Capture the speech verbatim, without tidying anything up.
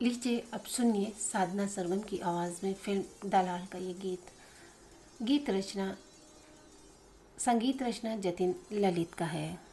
लीजिए अब सुनिए साधना सरगम की आवाज़ में फिल्म दलाल का ये गीत। गीत रचना संगीत रचना जतिन ललित का है।